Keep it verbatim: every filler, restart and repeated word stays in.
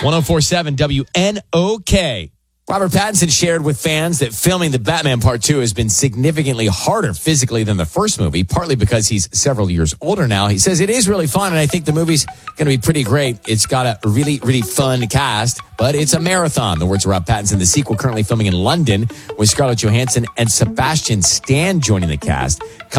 one oh four point seven W N O K. Robert Pattinson shared with fans that filming The Batman Part two has been significantly harder physically than the first movie, partly because he's several years older now. He says it is really fun, and I think the movie's going to be pretty great. It's got a really, really fun cast, but it's a marathon. The words of Rob Pattinson. The sequel currently filming in London with Scarlett Johansson and Sebastian Stan joining the cast.